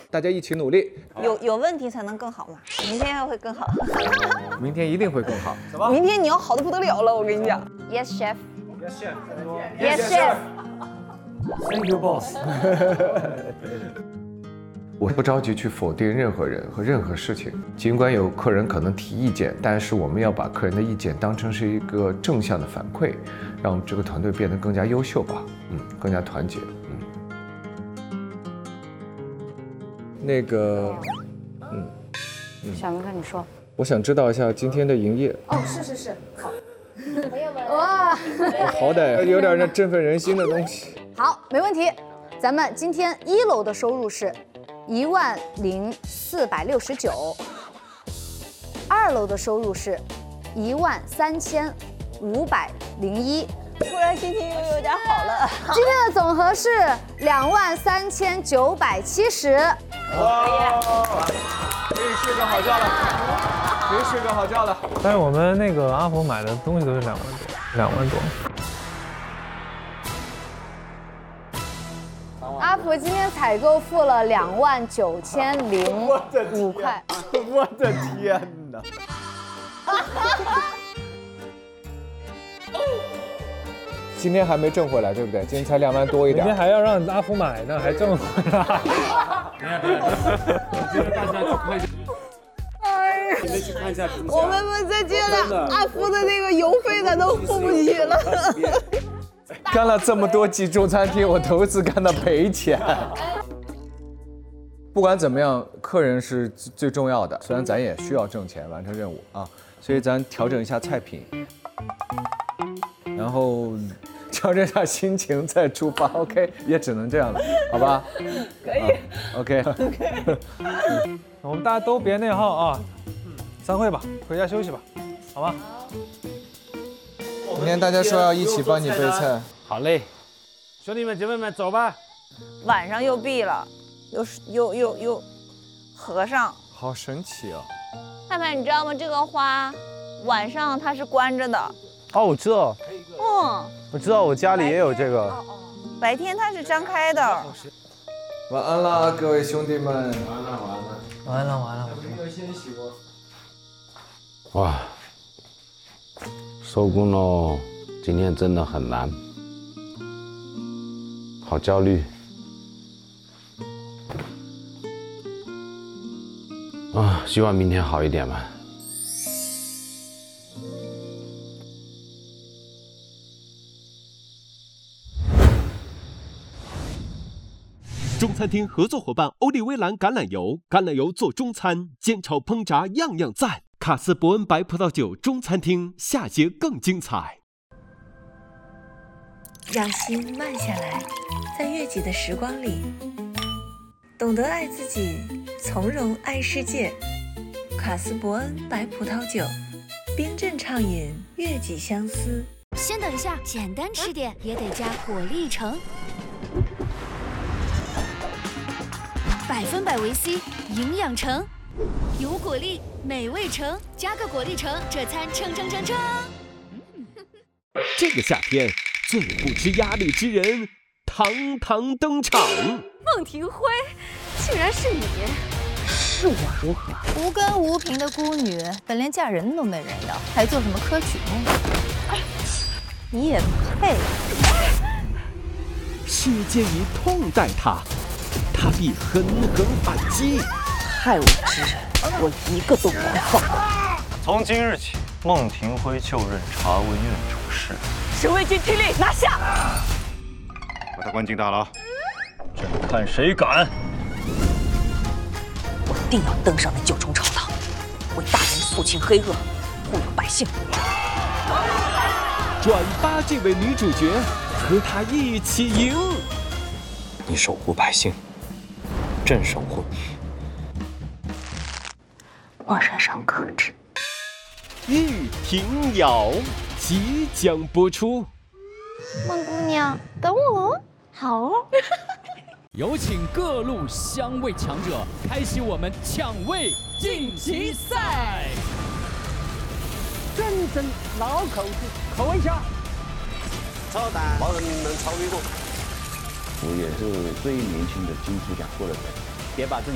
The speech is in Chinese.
大家一起努力。 有问题才能更好嘛，明天会更好。 明天一定会更好。 明天你要好的不得了了，我跟你讲。Yes, chef. Yes, chef. Thank you, boss. 我不着急去否定任何人和任何事情，尽管有客人可能提意见，但是我们要把客人的意见当成是一个正向的反馈，让我们这个团队变得更加优秀吧，更加团结，那个， 小明哥，你说。 我想知道一下今天的营业。 哦，是，好。朋友们，哇， 好歹有点那振奋人心的东西。 好，没问题。咱们今天1楼的收入是10469，2楼的收入是13501。 突然心情又有点好了。 今天的总和是23970。 哇，可以睡个好觉了，可以睡个好觉了。 但是我们那个阿福买的东西都是2万多。 阿福今天采购付了29005块。 我的天哪！今天还没挣回来，对不对？今天才2万多一点。 明天还要让阿福买呢，还挣回来。 我们再接了阿福的那个邮费，咱都付不起了。 干了这么多集中餐厅，我头一次看到赔钱。不管怎么样，客人是最重要的。虽然咱也需要挣钱完成任务啊，所以咱调整一下菜品，然后调整一下心情再出发。OK， 也只能这样了，好吧？ 可以。 OK。 我们大家都别内耗啊，散会吧，回家休息吧，好吗？ 今天大家说要一起帮你备菜。 好嘞，兄弟们姐妹们走吧。 晚上又闭了，又合上。 好神奇啊！ 盼盼，你知道吗？这个花晚上它是关着的。 哦，我知道。我知道，我家里也有这个。 白天它是张开的。 晚安啦，各位兄弟们。晚安了。 完了。 哇，收工喽！今天真的很难，好焦虑。啊，希望明天好一点吧。 中餐厅合作伙伴欧丽薇兰橄榄油，橄榄油做中餐，煎炒烹炸样样赞。卡斯伯恩白葡萄酒中餐厅下节更精彩。 让心慢下来，在悦己的时光里，懂得爱自己，从容爱世界。卡斯伯恩白葡萄酒，冰镇畅饮，悦己相思。 先等一下，简单吃点也得加果粒橙。100%维 C， 营养橙，有果粒，美味橙，加个果粒橙，这餐撑。 这个夏天，最不知压力之人，堂堂登场。 孟庭辉，竟然是你！ 是我如何？无根无凭的孤女，本连嫁人都没人要，还做什么科举梦？你也配？ 世界以痛待他，他必狠狠反击。 害我之人，我一个都不会放过。 从今日起，孟庭辉就任查问院主事。 侍卫军听令，拿下！ 把他关进大牢，朕看谁敢！ 我一定要登上那九重朝堂，为大人肃清黑恶，护佑百姓。 转发这位女主角，和她一起赢。 你守护百姓，朕守护你。 我身上克制。 玉婷瑶即将播出。 孟姑娘，等我。好哦。 有请各路香味强者开启我们抢味晋级赛。 阵阵老口子，口味下。 操蛋！毛人能超越过。 我也是最年轻的金鸡奖获得者， 别把自己